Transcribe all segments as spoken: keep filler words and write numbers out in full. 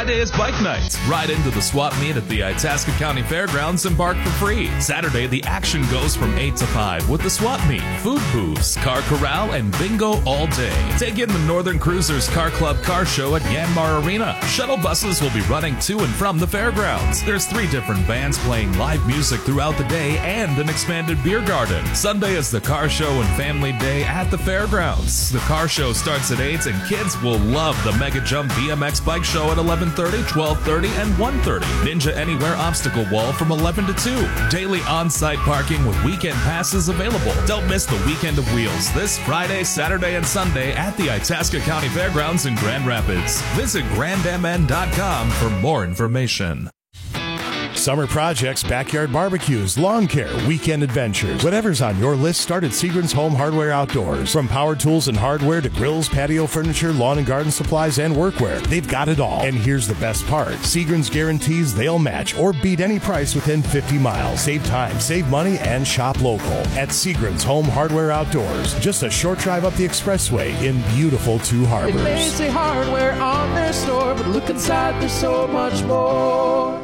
Friday is bike night. Ride into the swap meet at the Itasca County Fairgrounds and park for free. Saturday, the action goes from eight to five with the swap meet, food booths, car corral, and bingo all day. Take in the Northern Cruisers Car Club Car Show at Yanmar Arena. Shuttle buses will be running to and from the fairgrounds. There's three different bands playing live music throughout the day and an expanded beer garden. Sunday is the car show and family day at the fairgrounds. The car show starts at eight and kids will love the Mega Jump B M X bike show at eleven thirty, twelve thirty, and one thirty. Ninja Anywhere obstacle wall from eleven to two. Daily on-site parking with weekend passes available. Don't miss the Weekend of Wheels this Friday, Saturday, and Sunday at the Itasca County Fairgrounds in Grand Rapids. Visit grand m n dot com for more information. Summer projects, backyard barbecues, lawn care, weekend adventures. Whatever's on your list, start at Seagram's Home Hardware Outdoors. From power tools and hardware to grills, patio furniture, lawn and garden supplies, and workwear, they've got it all. And here's the best part. Seagram's guarantees they'll match or beat any price within fifty miles. Save time, save money, and shop local at Seagram's Home Hardware Outdoors. Just a short drive up the expressway in beautiful Two Harbors. It may say hardware on their store, but look inside, there's so much more.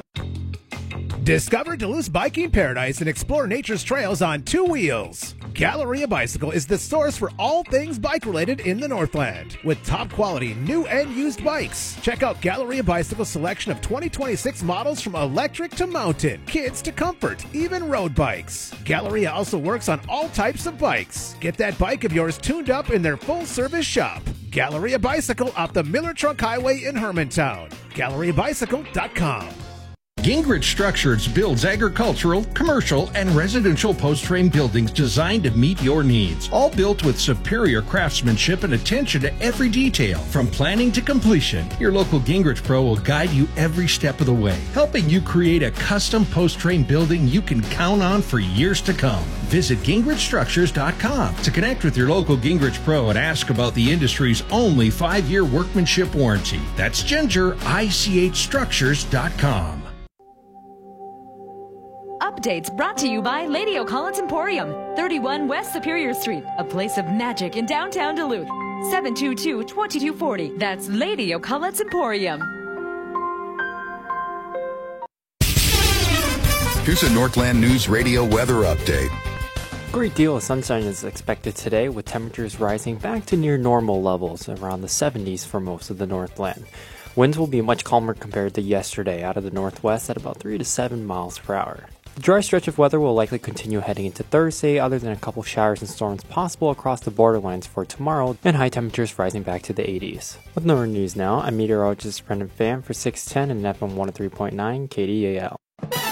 Discover Duluth's biking paradise and explore nature's trails on two wheels. Galleria Bicycle is the source for all things bike-related in the Northland. With top-quality new and used bikes. Check out Galleria Bicycle's selection of twenty twenty-six models from electric to mountain, kids to comfort, even road bikes. Galleria also works on all types of bikes. Get that bike of yours tuned up in their full-service shop. Galleria Bicycle off the Miller Truck Highway in Hermantown. galleria bicycle dot com. Gingrich Structures builds agricultural, commercial, and residential post-frame buildings designed to meet your needs. All built with superior craftsmanship and attention to every detail. From planning to completion, your local Gingrich Pro will guide you every step of the way, helping you create a custom post-frame building you can count on for years to come. Visit gingrich structures dot com to connect with your local Gingrich Pro and ask about the industry's only five-year workmanship warranty. That's Ginger, I C H structures dot com. Updates brought to you by Lady O'Collins Emporium, thirty-one West Superior Street, a place of magic in downtown Duluth. seven two two, two two four zero. That's Lady O'Collins Emporium. Here's a Northland News Radio weather update. A great deal of sunshine is expected today, with temperatures rising back to near normal levels, around the seventies for most of the Northland. Winds will be much calmer compared to yesterday out of the northwest at about three to seven miles per hour. The dry stretch of weather will likely continue heading into Thursday, other than a couple showers and storms possible across the borderlines for tomorrow, and high temperatures rising back to the eighties. With Northern News now, I'm meteorologist Brendan Pham for six ten and F M one oh three point nine K D A L.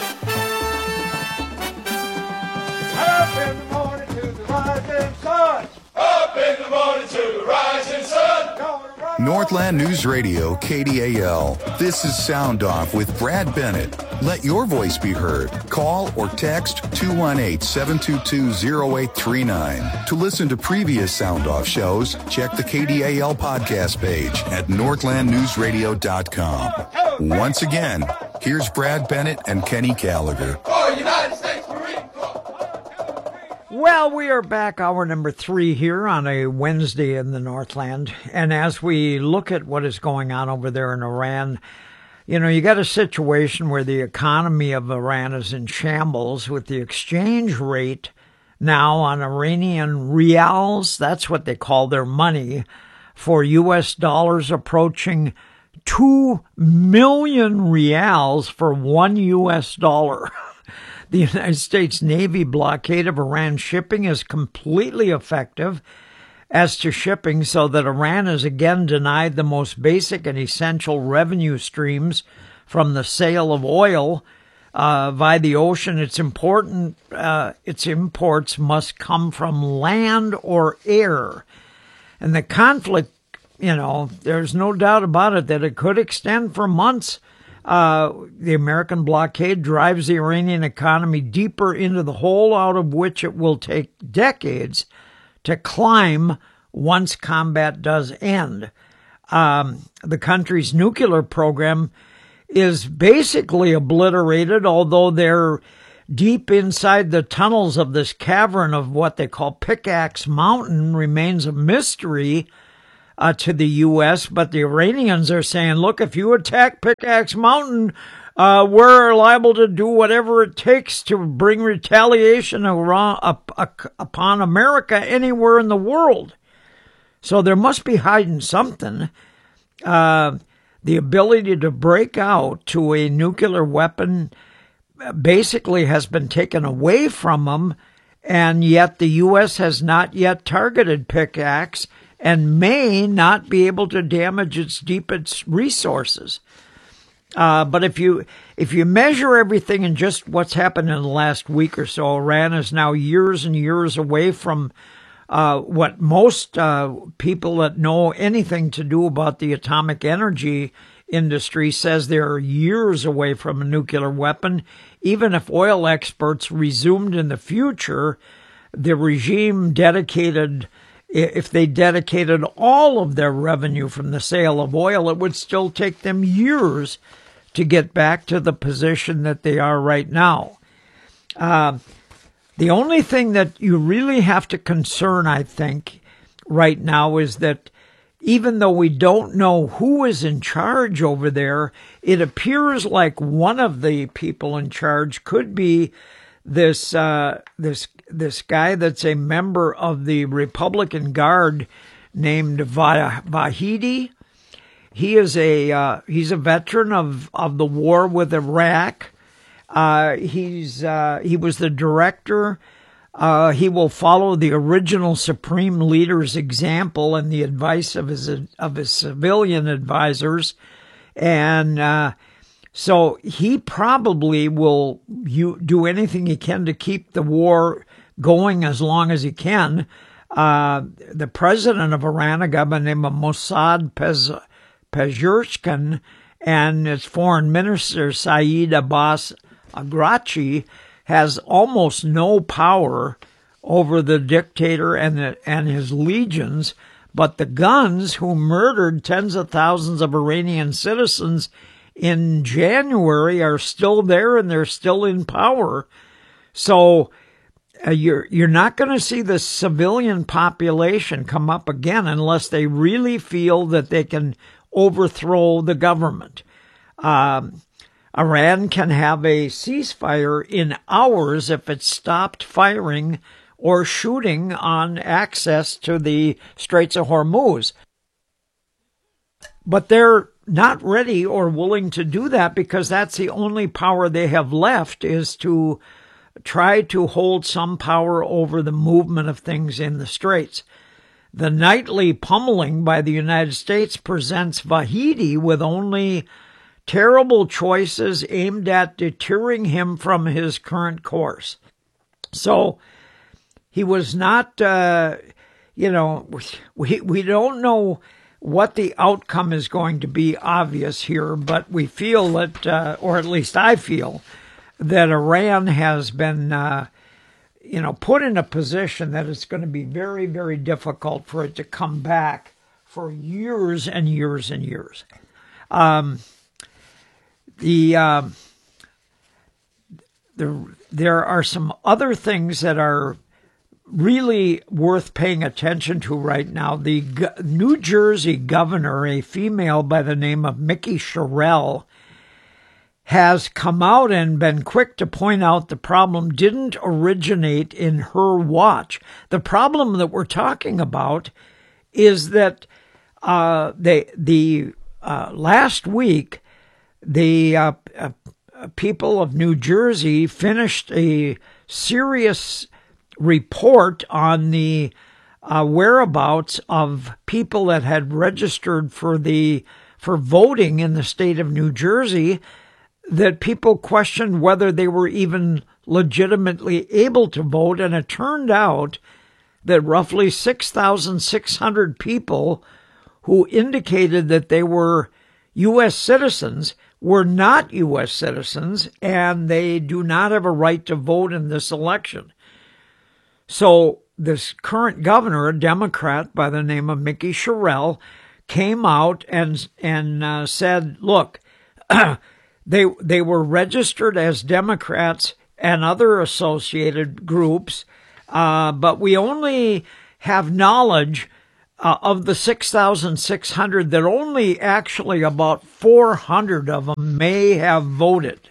Up in the morning to the rising sun. Up in the morning to the rising sun. Northland News Radio, K D A L. This is Sound Off with Brad Bennett. Let your voice be heard. Call or text two one eight, seven two two, zero eight three nine. To listen to previous Sound Off shows, check the K D A L podcast page at northland news radio dot com. Once again, here's Brad Bennett and Kenny Gallagher. For United States Marine Corps. Well, we are back, hour number three here on a Wednesday in the Northland. And as we look at what is going on over there in Iran, you know, you got a situation where the economy of Iran is in shambles, with the exchange rate now on Iranian rials, that's what they call their money, for U S dollars approaching two million rials for one U S dollar. The United States Navy blockade of Iran shipping is completely effective as to shipping, so that Iran is again denied the most basic and essential revenue streams from the sale of oil uh, via the ocean. It's important, uh, its imports must come from land or air. And the conflict, you know, there's no doubt about it that it could extend for months. Uh, the American blockade drives the Iranian economy deeper into the hole out of which it will take decades to climb once combat does end. Um, the country's nuclear program is basically obliterated, although they're deep inside the tunnels of this cavern of what they call Pickaxe Mountain remains a mystery uh, to the U S, but the Iranians are saying, look, if you attack Pickaxe Mountain, uh, we're liable to do whatever it takes to bring retaliation around, up, up, upon America anywhere in the world. So there must be hiding something. Uh, the ability to break out to a nuclear weapon basically has been taken away from them, and yet the U S has not yet targeted Pickaxe and may not be able to damage its deepest resources. Uh, but if you if you measure everything in just what's happened in the last week or so, Iran is now years and years away from uh, what most uh, people that know anything to do about the atomic energy industry says they're years away from a nuclear weapon. Even if oil experts resumed in the future, the regime dedicated, if they dedicated all of their revenue from the sale of oil, it would still take them years to get back to the position that they are right now. Uh, the only thing that you really have to concern, I think, right now is that even though we don't know who is in charge over there, it appears like one of the people in charge could be this uh, this this guy that's a member of the Republican Guard named Vahidi. He is a uh, he's a veteran of, of the war with Iraq. Uh, he's uh, he was the director. Uh, he will follow the original supreme leader's example and the advice of his of his civilian advisors, and uh, so he probably will you, do anything he can to keep the war going as long as he can. Uh, the president of Iran, a guy by the name of Mossad Pez, Pezeshkian, and its foreign minister, Saeed Abbas Araghchi, has almost no power over the dictator and the, and his legions, but the guns who murdered tens of thousands of Iranian citizens in January are still there and they're still in power. So uh, you're you're not going to see the civilian population come up again unless they really feel that they can overthrow the government. Um, Iran can have a ceasefire in hours if it stopped firing or shooting on access to the Straits of Hormuz. But they're not ready or willing to do that because that's the only power they have left, is to try to hold some power over the movement of things in the Straits. The nightly pummeling by the United States presents Vahidi with only terrible choices aimed at deterring him from his current course. So he was not, uh, you know, we we don't know what the outcome is going to be obvious here, but we feel that, uh, or at least I feel, that Iran has been, uh, you know, put in a position that it's going to be very, very difficult for it to come back for years and years and years. Um, The, uh, the there are some other things that are really worth paying attention to right now. The G- New Jersey governor, a female by the name of Mickey Sherrill, has come out and been quick to point out the problem didn't originate in her watch. The problem that we're talking about is that uh, they, the uh, last week, The uh, uh, people of New Jersey finished a serious report on the uh, whereabouts of people that had registered for the for voting in the state of New Jersey, that people questioned whether they were even legitimately able to vote, and it turned out that roughly six thousand six hundred people who indicated that they were U S citizens were not U S citizens, and they do not have a right to vote in this election. So this current governor, a Democrat by the name of Mickey Sherrill, came out and and uh, said, look, they they were registered as Democrats and other associated groups, uh, but we only have knowledge uh, of the six thousand six hundred, that only actually about four hundred of them may have voted.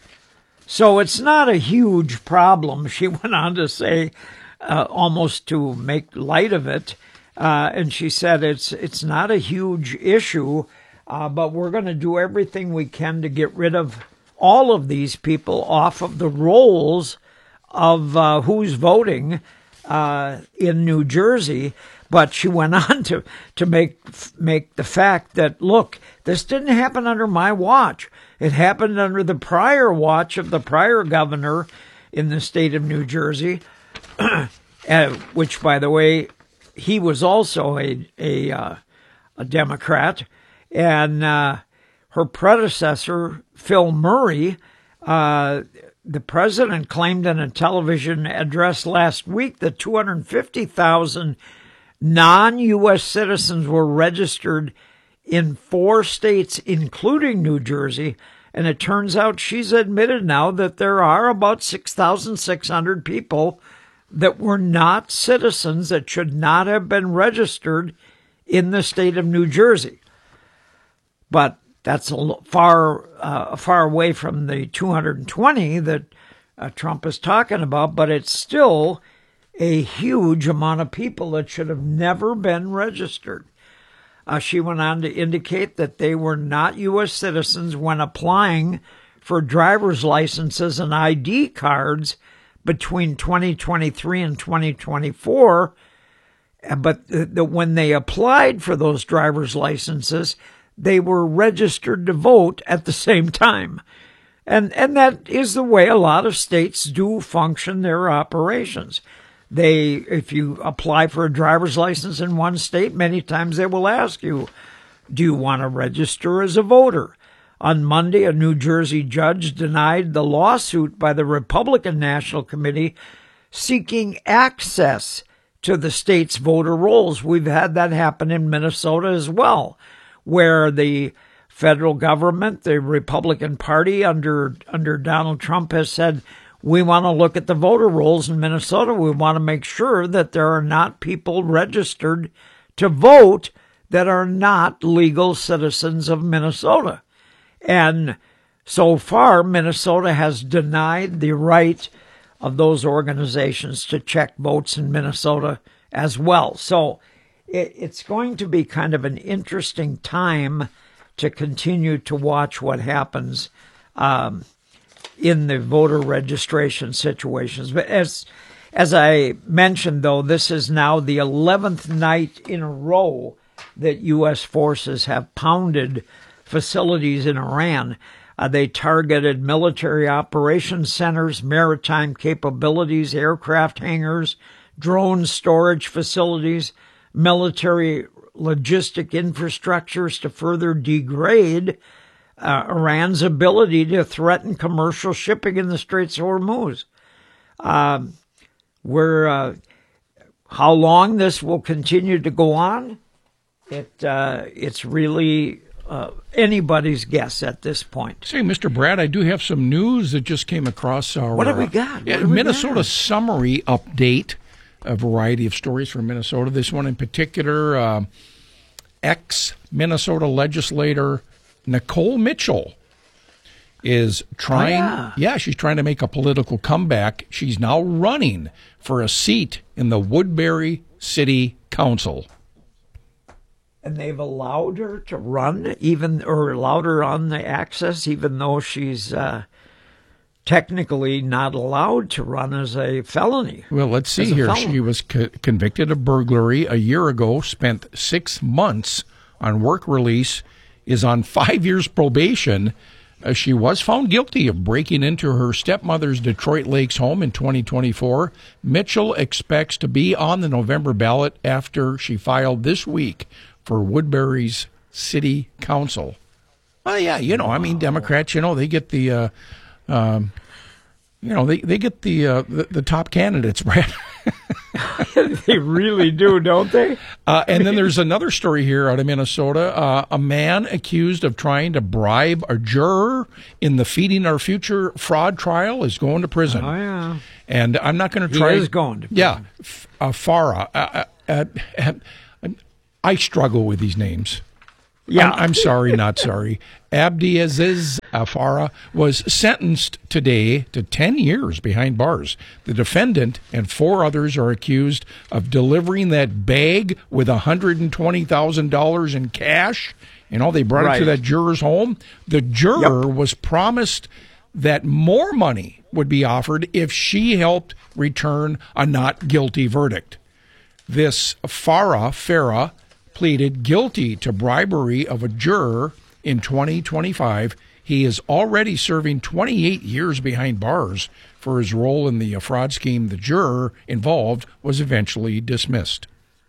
So it's not a huge problem, she went on to say, uh, almost to make light of it. Uh, and she said it's it's not a huge issue, uh, but we're going to do everything we can to get rid of all of these people off of the rolls of uh, who's voting uh, in New Jersey. But she went on to, to make make the fact that, look, this didn't happen under my watch. It happened under the prior watch of the prior governor in the state of New Jersey, uh, which, by the way, he was also a a, uh, a Democrat, and uh, her predecessor, Phil Murray, uh, the president claimed in a television address last week that two hundred fifty thousand non-U S citizens were registered in four states, including New Jersey, and it turns out she's admitted now that there are about six thousand six hundred people that were not citizens, that should not have been registered in the state of New Jersey. But that's a far, uh, far away from the two hundred twenty that uh, Trump is talking about, but it's still a huge amount of people that should have never been registered. Uh, she went on to indicate that they were not U S citizens when applying for driver's licenses and I D cards between twenty twenty-three and twenty twenty-four, but the, the, when they applied for those driver's licenses, they were registered to vote at the same time. And, and that is the way a lot of states do function their operations. They, if you apply for a driver's license in one state, many times they will ask you, do you want to register as a voter? On Monday, a New Jersey judge denied the lawsuit by the Republican National Committee seeking access to the state's voter rolls. We've had that happen in Minnesota as well, where the federal government, the Republican Party under under Donald Trump, has said, we want to look at the voter rolls in Minnesota. We want to make sure that there are not people registered to vote that are not legal citizens of Minnesota. And so far, Minnesota has denied the right of those organizations to check votes in Minnesota as well. So it, it's going to be kind of an interesting time to continue to watch what happens um, in the voter registration situations. But as as I mentioned, though, this is now the eleventh night in a row that U S forces have pounded facilities in Iran. Uh, they targeted military operations centers, maritime capabilities, aircraft hangars, drone storage facilities, military logistic infrastructures to further degrade uh, Iran's ability to threaten commercial shipping in the Straits of Hormuz. Uh, we're, uh, how long this will continue to go on, it uh, it's really uh, anybody's guess at this point. Say, Mister Brad, I do have some news that just came across our... What have we got? Uh, we Minnesota got? Summary Update. A variety of stories from Minnesota. This one in particular, uh, ex-Minnesota legislator Nicole Mitchell is trying, oh, yeah. yeah, she's trying to make a political comeback. She's now running for a seat in the Woodbury City Council. And they've allowed her to run, even, or allowed her on the access, even though she's uh, technically not allowed to run as a felony. Well, let's see here. Felon. She was co- convicted of burglary a year ago, spent six months on work release, is on five years probation. Uh, she was found guilty of breaking into her stepmother's Detroit Lakes home in twenty twenty-four. Mitchell expects to be on the November ballot after she filed this week for Woodbury's City Council. Well, yeah, you know, I mean, Democrats, you know, they get the... Uh, Um, you know, they, they get the, uh, the the top candidates, Brad. They really do, don't they? Uh, and then there's another story here out of Minnesota. Uh, a man accused of trying to bribe a juror in the Feeding Our Future fraud trial is going to prison. Oh, yeah. And I'm not going to try... He is going to prison. Yeah. Uh, Farah. Uh, uh, uh, I struggle with these names. Yeah. I'm, I'm sorry, not sorry. Abdiaziz Afara was sentenced today to ten years behind bars. The defendant and four others are accused of delivering that bag with one hundred twenty thousand dollars in cash. You know, they brought Right. it to that juror's home. The juror Yep. was promised that more money would be offered if she helped return a not guilty verdict. This Farah, Farah, pleaded guilty to bribery of a juror in twenty twenty-five. He is already serving twenty-eight years behind bars for his role in the fraud scheme. The juror involved was eventually dismissed.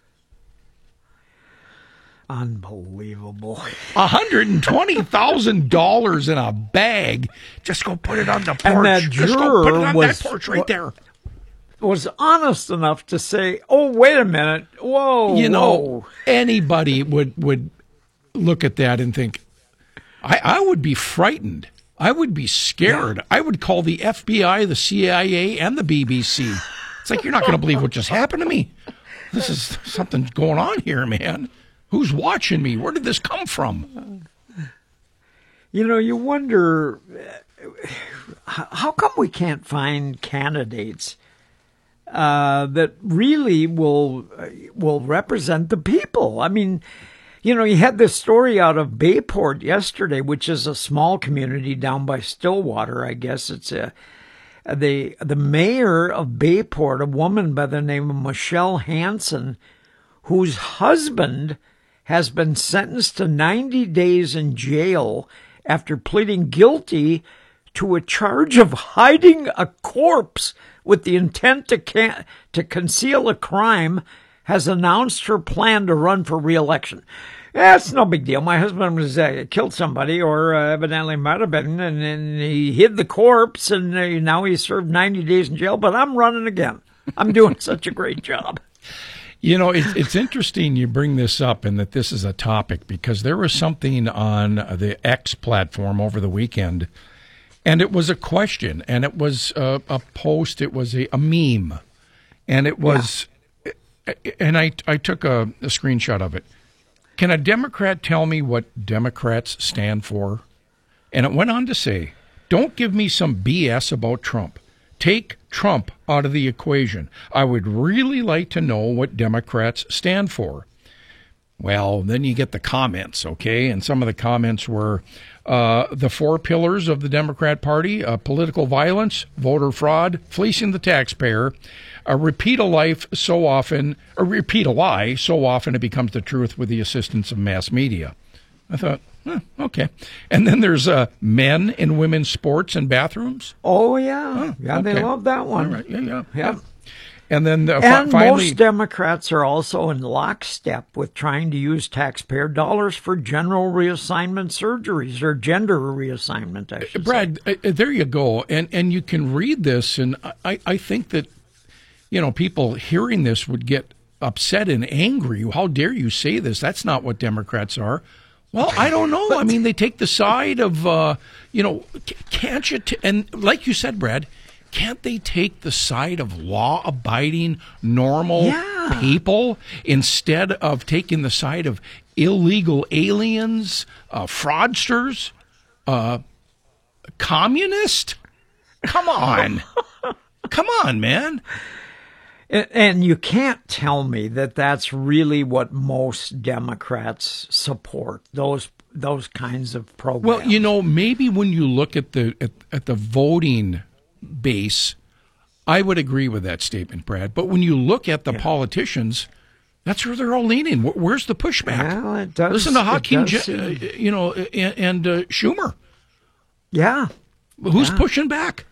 Unbelievable. one hundred twenty thousand dollars in a bag. Just go put it on the porch. And that Just go put it juror on was- that porch right there. Was honest enough to say, "Oh, wait a minute, whoa, You know, whoa." anybody would, would look at that and think, I, I would be frightened. I would be scared. Yeah. I would call the F B I, the C I A, and the B B C. It's like, you're not going to believe what just happened to me. This is something going on here, man. Who's watching me? Where did this come from? You know, you wonder, uh, how come we can't find candidates uh, that really will uh, will represent the people? I mean, you know, you had this story out of Bayport yesterday, which is a small community down by Stillwater. I guess it's a the the mayor of Bayport, a woman by the name of Michelle Hansen, whose husband has been sentenced to ninety days in jail after pleading guilty to a charge of hiding a corpse with the intent to can- to conceal a crime, has announced her plan to run for re-election. That's no big deal. My husband was uh, killed somebody, or uh, evidently might have been, and then he hid the corpse, and uh, now he served ninety days in jail, but I'm running again. I'm doing such a great job. You know, it's, it's interesting you bring this up and that this is a topic, because there was something on the X platform over the weekend, and it was a question, and it was a, a post, it was a, a meme, and it was, yeah. and I, I took a, a screenshot of it. Can a Democrat tell me what Democrats stand for? And it went on to say, don't give me some B S about Trump. Take Trump out of the equation. I would really like to know what Democrats stand for. Well, then you get the comments, okay? And some of the comments were uh, the four pillars of the Democrat Party: uh, political violence, voter fraud, fleecing the taxpayer, a repeat a life so often, or repeat a lie so often it becomes the truth with the assistance of mass media. I thought, huh, okay. And then there's uh, men in women's sports and bathrooms. Oh, yeah. Oh, yeah, okay. They love that one. All right. Yeah, yeah, Yeah. yeah. And then uh, and fi- finally, most Democrats are also in lockstep with trying to use taxpayer dollars for general reassignment surgeries, or gender reassignment, I should Brad, say. uh, there you go. And and you can read this, and I, I think that, you know, people hearing this would get upset and angry. How dare you say this? That's not what Democrats are. Well, I don't know. I mean, they take the side of, uh, you know, can't you? T- and like you said, Brad, can't they take the side of law-abiding, normal Yeah. people instead of taking the side of illegal aliens, uh, fraudsters, uh, communist? Come on. Come on, man. And, and you can't tell me that that's really what most Democrats support, those those kinds of programs. Well, you know, maybe when you look at the at, at the voting base, I would agree with that statement, Brad. But when you look at the yeah. politicians, that's where they're all leaning. Where's the pushback? Well, it does, Listen to Hakeem, does Je- uh, you know, and, and uh, Schumer. Yeah. Who's yeah. pushing back?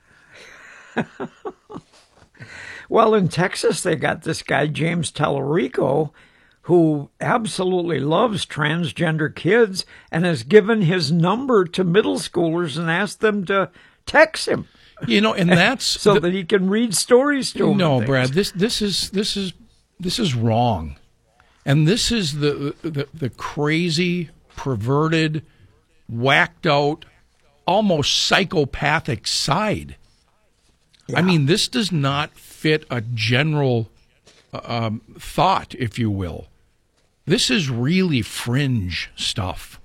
Well, in Texas, they got this guy, James Tallarico, who absolutely loves transgender kids and has given his number to middle schoolers and asked them to text him. You know, and that's so the, that he can read stories to them. No, Brad, this this is this is this is wrong, and this is the the, the crazy, perverted, whacked out, almost psychopathic side. Yeah. I mean, this does not fit a general um, thought, if you will. This is really fringe stuff.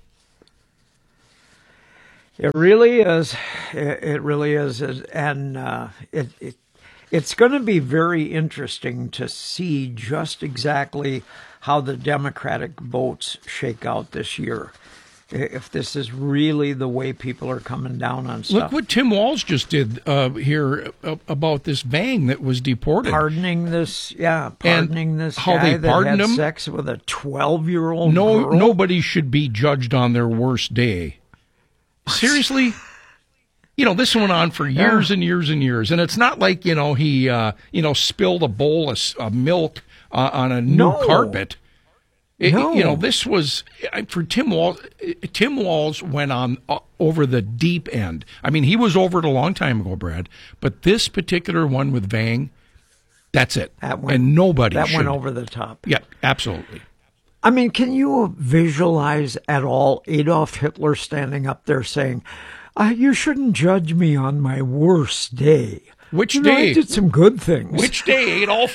It really is. It, it really is. And uh, it, it it's going to be very interesting to see just exactly how the Democratic votes shake out this year. If this is really the way people are coming down on stuff. Look what Tim Walz just did uh, here uh, about this Vang that was deported. Pardoning this, yeah, pardoning and this how guy they that pardoned had him. sex with a twelve-year-old No, girl. nobody should be judged on their worst day. Seriously? You know, this went on for years yeah. and years and years. And it's not like, you know, he, uh, you know, spilled a bowl of, of milk uh, on a new no. carpet. It, no. You know, this was, for Tim Walz, Tim Walz went on uh, over the deep end. I mean, he was over it a long time ago, Brad. But this particular one with Vang, that's it. That went, and nobody That should. went over the top. Yeah, absolutely. I mean, can you visualize at all Adolf Hitler standing up there saying, uh, you shouldn't judge me on my worst day. Which you day? know, I did some good things. Which day, Adolf?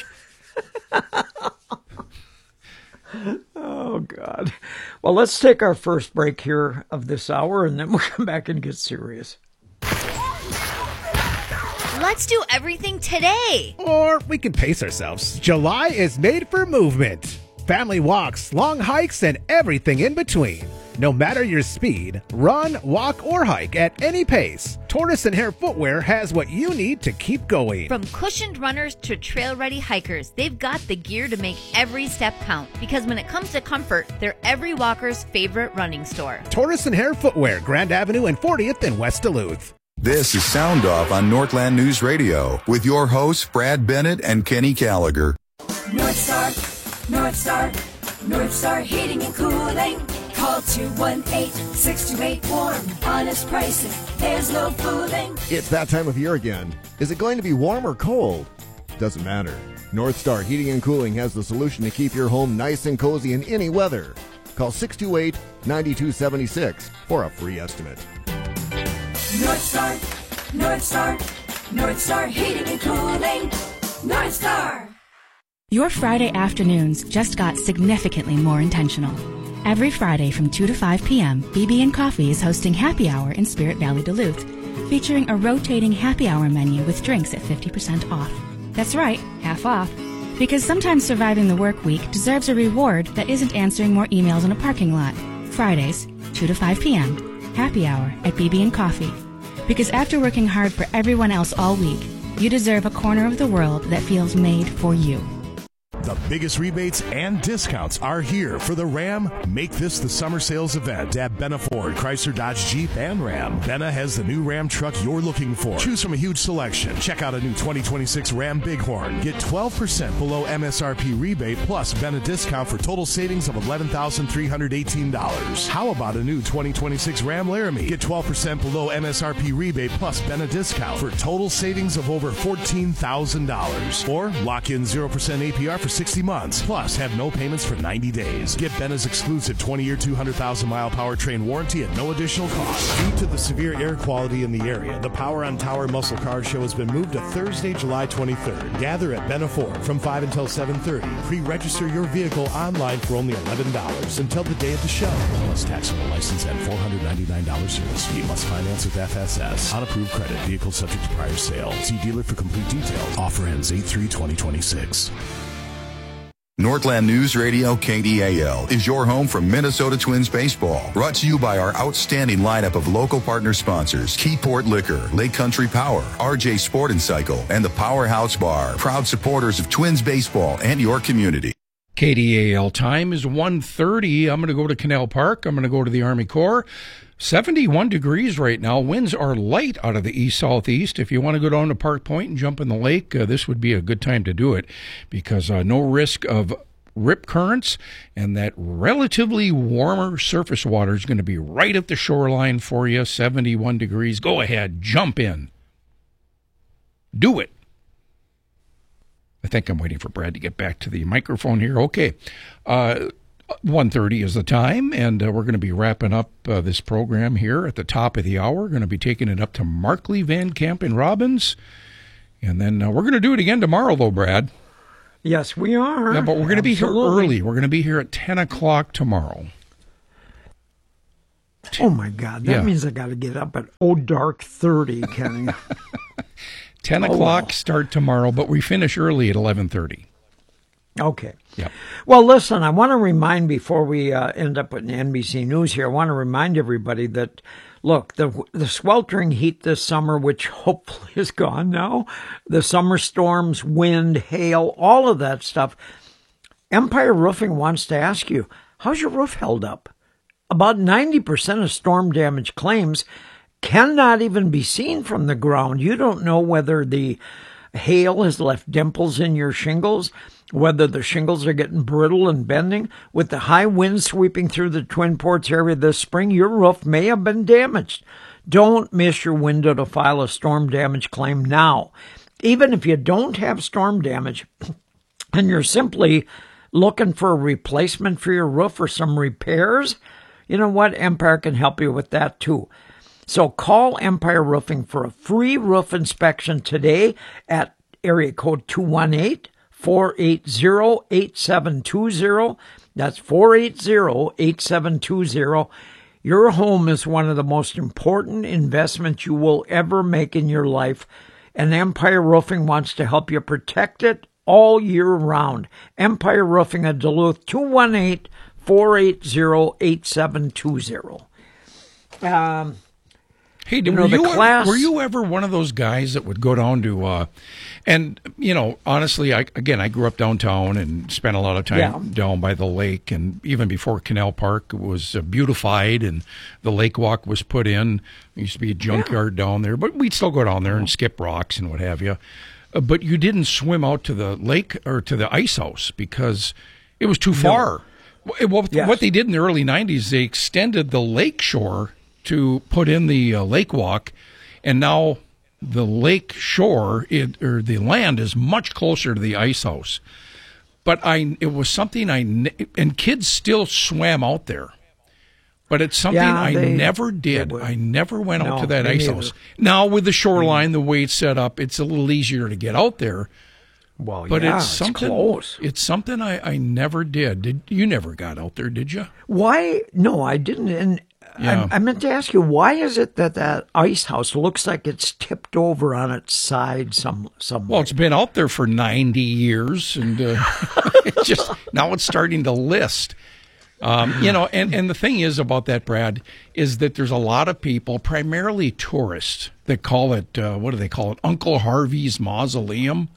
Oh, God. Well, let's take our first break here of this hour, and then we'll come back and get serious. Let's do everything today. Or we can pace ourselves. July is made for movement. Family walks, long hikes, and everything in between. No matter your speed, run, walk, or hike at any pace, Tortoise and Hare Footwear has what you need to keep going. From cushioned runners to trail-ready hikers, they've got the gear to make every step count. Because when it comes to comfort, they're every walker's favorite running store. Tortoise and Hare Footwear, Grand Avenue and fortieth in West Duluth. This is Sound Off on Northland News Radio with your hosts Brad Bennett and Kenny Gallagher. North Star, North Star, North Star Heating and Cooling. Call two one eight, six two eight, warm. Honest pricing, there's no fooling. It's that time of year again. Is it going to be warm or cold? Doesn't matter. North Star Heating and Cooling has the solution to keep your home nice and cozy in any weather. Call six two eight, nine two seven six for a free estimate. North Star, North Star, North Star Heating and Cooling. North Star. Your Friday afternoons just got significantly more intentional. Every Friday from two to five p.m., B B and Coffee is hosting Happy Hour in Spirit Valley, Duluth, featuring a rotating happy hour menu with drinks at fifty percent off. That's right, half off. Because sometimes surviving the work week deserves a reward that isn't answering more emails in a parking lot. Fridays, two to five p.m., Happy Hour at B B and Coffee. Because after working hard for everyone else all week, you deserve a corner of the world that feels made for you. The biggest rebates and discounts are here for the Ram Make This the Summer Sales event at Benna Ford, Chrysler, Dodge, Jeep, and Ram. Benna has the new Ram truck you're looking for. Choose from a huge selection. Check out a new twenty twenty-six Ram Bighorn. Get twelve percent below M S R P rebate plus Benna discount for total savings of eleven thousand three hundred eighteen dollars. How about a new twenty twenty-six Ram Laramie? Get twelve percent below M S R P rebate plus Benna discount for total savings of over fourteen thousand dollars. Or lock in zero percent A P R for sixty months, plus have no payments for ninety days. Get Benna's exclusive twenty-year, two hundred thousand mile powertrain warranty at no additional cost. Due to the severe air quality in the area, the Power on Tower Muscle Car Show has been moved to Thursday, July twenty-third. Gather at Benna Ford from five until seven thirty. Pre-register your vehicle online for only eleven dollars until the day of the show. Plus taxable license and four hundred ninety-nine dollars service fee. Must finance with F S S. On approved credit. Vehicle subject to prior sale. See dealer for complete details. Offer ends eight three twenty twenty-six. Northland News Radio K D A L is your home for Minnesota Twins baseball. Brought to you by our outstanding lineup of local partner sponsors, Keyport Liquor, Lake Country Power, R J Sport and Cycle, and the Powerhouse Bar. Proud supporters of Twins baseball and your community. K D A L time is one thirty. I'm going to go to Canal Park. I'm going to go to the Army Corps. seventy-one degrees right now. Winds are light out of the east-southeast. If you want to go down to Park Point and jump in the lake, uh, this would be a good time to do it because uh, no risk of rip currents, and that relatively warmer surface water is going to be right at the shoreline for you. seventy-one degrees. Go ahead. Jump in. Do it. I think I'm waiting for Brad to get back to the microphone here. Okay. Uh, one thirty is the time, and uh, we're going to be wrapping up uh, this program here at the top of the hour. We're going to be taking it up to Markley, Van Camp, and Robbins. And then uh, we're going to do it again tomorrow, though, Brad. Yes, we are. Yeah, but we're going to be here Absolutely. early. We're going to be here at ten o'clock tomorrow. Oh, my God. That Yeah. means I got to get up at oh dark thirty, Kenny. ten Oh, o'clock wow. start tomorrow, but we finish early at eleven thirty. Okay. Yep. Well, listen, I want to remind, before we uh, end up with N B C News here, I want to remind everybody that, look, the the sweltering heat this summer, which hopefully is gone now, the summer storms, wind, hail, all of that stuff, Empire Roofing wants to ask you, how's your roof held up? About ninety percent of storm damage claims cannot even be seen from the ground. You don't know whether the hail has left dimples in your shingles, whether the shingles are getting brittle and bending. With the high winds sweeping through the Twin Ports area this spring, your roof may have been damaged. Don't miss your window to file a storm damage claim now. Even if you don't have storm damage and you're simply looking for a replacement for your roof or some repairs, you know what? Empire can help you with that too. So call Empire Roofing for a free roof inspection today at area code two one eight, four eight zero, eight seven two zero. That's four eight zero, eight seven two zero. Your home is one of the most important investments you will ever make in your life, and Empire Roofing wants to help you protect it all year round. Empire Roofing of Duluth, two one eight, four eight zero, eight seven two zero. Um... Hey, You were, know, the you class- ever, were you ever one of those guys that would go down to, uh, and, you know, honestly, I again, I grew up downtown and spent a lot of time Yeah. down by the lake, and even before Canal Park was uh, beautified and the lake walk was put in. There used to be a junkyard down there, but we'd still go down there and skip rocks and what have you. Uh, but you didn't swim out to the lake or to the ice house because it was too far. Well, What, Yes. what they did in the early nineties, they extended the lake shore to put in the uh, lake walk, and now the lake shore it, or the land is much closer to the ice house. But I, it was something I ne- and kids still swam out there, but it's something Yeah, I they- never did. I never went out No, to that me ice neither. house. Now with the shoreline, the way it's set up, it's a little easier to get out there. Well, But yeah, it's it's something. close. It's something I, I never did. Did you never got out there? Did you? Why? No, I didn't. And Yeah. I, I meant to ask you, why is it that that ice house looks like it's tipped over on its side some some? Well, it's been out there for ninety years, and uh, it's just now it's starting to list. Um, you know, and, and the thing is about that, Brad, is that there's a lot of people, primarily tourists, that call it, uh, what do they call it, Uncle Harvey's Mausoleum.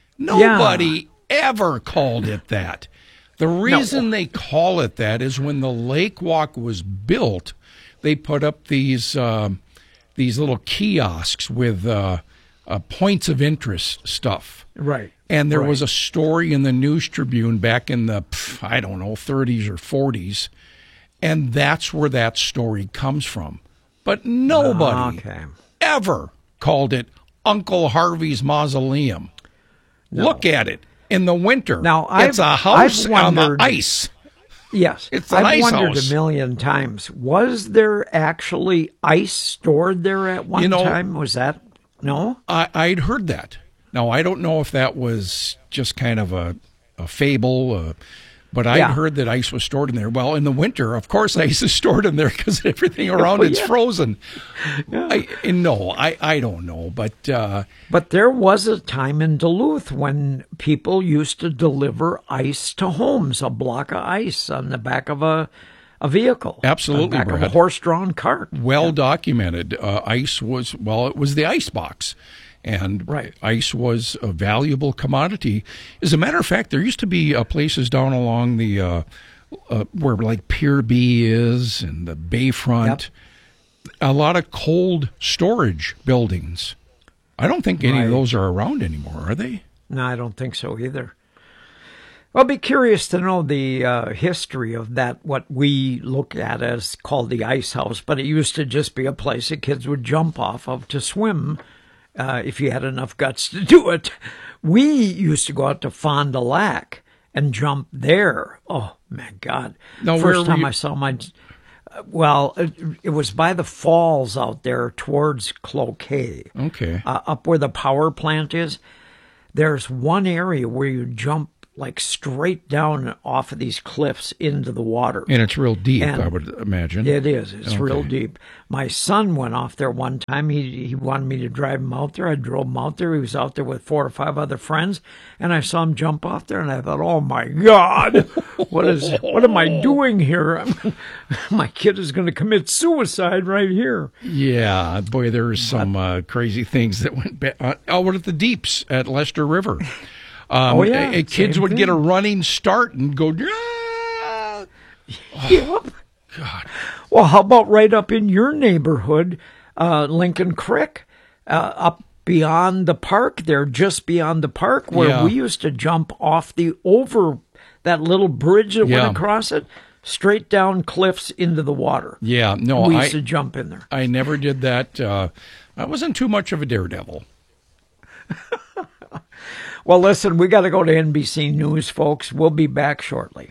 Nobody ever called it that. The reason they call it that is when the lake walk was built, they put up these um, these little kiosks with uh, uh, points of interest stuff. Right. And there right. was a story in the News Tribune back in the, pff, I don't know, thirties or forties. And that's where that story comes from. But nobody Okay. ever called it Uncle Harvey's Mausoleum. Look at it. In the winter, Now, it's I've- a house I've on the wondered- ice. Yes, It's an I've ice wondered house. a million times. Was there actually ice stored there at one You know- time? Was that no? I, I'd heard that. Now, I don't know if that was just kind of a, a fable, uh, but I'd Yeah. heard that ice was stored in there. Well, in the winter, of course, ice is stored in there because everything around Oh, it's yeah. frozen. I, and no, I, I don't know, but uh, But there was a time in Duluth when people used to deliver ice to homes, a block of ice on the back of a a vehicle. Absolutely, on the back of a Brad. horse-drawn cart. well documented. Uh, ice was, well, it was the ice box. And Right. ice was a valuable commodity. As a matter of fact, there used to be uh, places down along the, uh, uh, where like Pier B is and the Bayfront, a lot of cold storage buildings. I don't think any Right. of those are around anymore, are they? No, I don't think so either. I'll be curious to know the uh, history of that, what we look at as called the ice house, but it used to just be a place that kids would jump off of to swim uh, if you had enough guts to do it. We used to go out to Fond du Lac and jump there. Oh, my God. Now, where First were time you- I saw my... Well, it, it was by the falls out there towards Cloquet. Okay. Uh, up where the power plant is. There's one area where you jump like straight down off of these cliffs into the water. And it's real deep, And I would imagine. It is. It's Okay. real deep. My son went off there one time. He he wanted me to drive him out there. I drove him out there. He was out there with four or five other friends, and I saw him jump off there, and I thought, oh, my God, what is what am I doing here? My kid is going to commit suicide right here. Yeah, boy, there's some uh, crazy things that went bad. Uh, over at the deeps at Lester River. Um, Oh, yeah, uh, kids same would get a thing. running start and go, ah! Yep. God. Well, how about right up in your neighborhood, uh, Lincoln Creek, uh, up beyond the park there, just beyond the park, where Yeah. we used to jump off the over that little bridge that Yeah. went across it, straight down cliffs into the water. Yeah, no, we I used to jump in there. I never did that. Uh, I wasn't too much of a daredevil. Well, listen, we got to go to N B C News, folks. We'll be back shortly.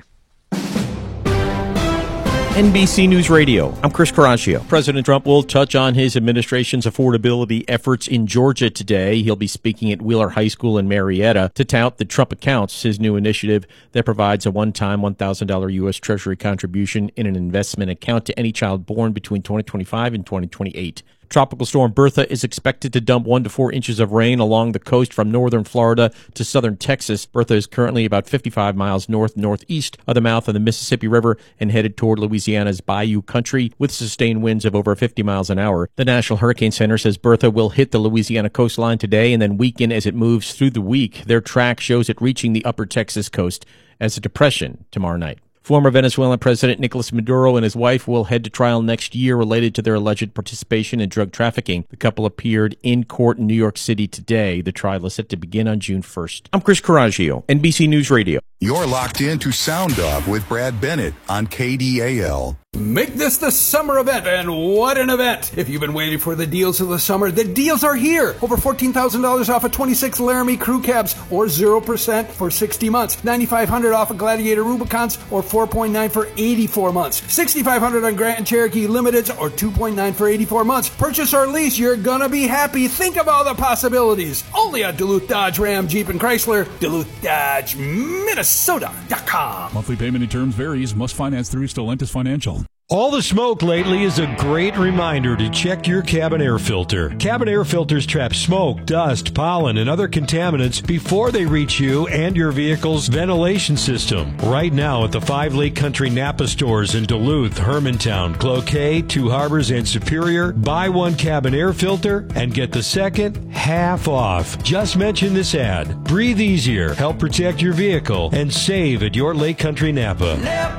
N B C News Radio. I'm Chris Caraccio. President Trump will touch on his administration's affordability efforts in Georgia today. He'll be speaking at Wheeler High School in Marietta to tout the Trump Accounts, his new initiative that provides a one-time one thousand dollars U S Treasury contribution in an investment account to any child born between twenty twenty-five and twenty twenty-eight. Tropical storm Bertha is expected to dump one to four inches of rain along the coast from northern Florida to southern Texas. Bertha is currently about fifty-five miles north-northeast of the mouth of the Mississippi River and headed toward Louisiana's Bayou country with sustained winds of over fifty miles an hour. The National Hurricane Center says Bertha will hit the Louisiana coastline today and then weaken as it moves through the week. Their track shows it reaching the upper Texas coast as a depression tomorrow night. Former Venezuelan President Nicolas Maduro and his wife will head to trial next year related to their alleged participation in drug trafficking. The couple appeared in court in New York City today. The trial is set to begin on June first. I'm Chris Caraccio, N B C News Radio. You're locked in to Sound Off with Brad Bennett on K D A L. Make this the summer event, and what an event! If you've been waiting for the deals of the summer, the deals are here! Over fourteen thousand dollars off of twenty-six Laramie crew cabs, or zero percent for sixty months. nine thousand five hundred dollars off of Gladiator Rubicons, or four point nine for eighty-four months. six thousand five hundred dollars on Grant and Cherokee Limiteds, or two point nine for eighty-four months. Purchase or lease, you're gonna be happy. Think of all the possibilities. Only at Duluth Dodge Ram Jeep and Chrysler, Duluth Dodge Minnesota dot com. Monthly payment and terms varies. Must finance through Stellantis Financial. All the smoke lately is a great reminder to check your cabin air filter. Cabin air filters trap smoke, dust, pollen, and other contaminants before they reach you and your vehicle's ventilation system. Right now at the Five Lake Country Napa stores in Duluth, Hermantown, Cloquet, Two Harbors, and Superior, buy one cabin air filter and get the second half off. Just mention this ad. Breathe easier, help protect your vehicle, and save at your Lake Country Napa.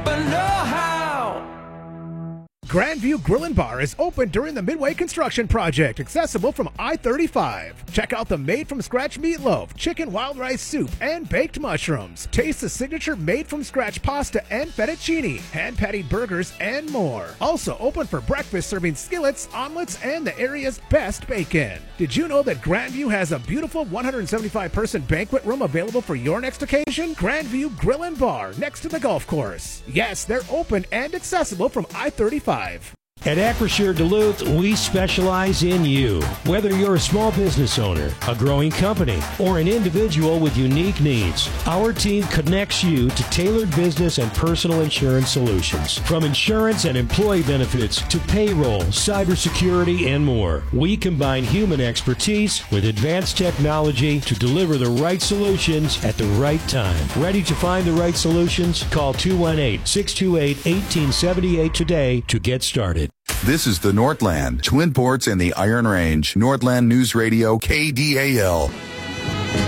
Grandview Grill and Bar is open during the Midway Construction Project, accessible from I thirty-five. Check out the made-from-scratch meatloaf, chicken wild rice soup, and baked mushrooms. Taste the signature made-from-scratch pasta and fettuccine, hand-patted burgers, and more. Also open for breakfast, serving skillets, omelets, and the area's best bacon. Did you know that Grandview has a beautiful one hundred seventy-five person banquet room available for your next occasion? Grandview Grill and Bar, next to the golf course. Yes, they're open and accessible from I thirty-five. At Acrisure Duluth, we specialize in you. Whether you're a small business owner, a growing company, or an individual with unique needs, our team connects you to tailored business and personal insurance solutions. From insurance and employee benefits to payroll, cybersecurity, and more. We combine human expertise with advanced technology to deliver the right solutions at the right time. Ready to find the right solutions? Call two one eight, six two eight, one eight seven eight today to get started. This is the Northland, Twin Ports, and the Iron Range. Northland News Radio, K D A L.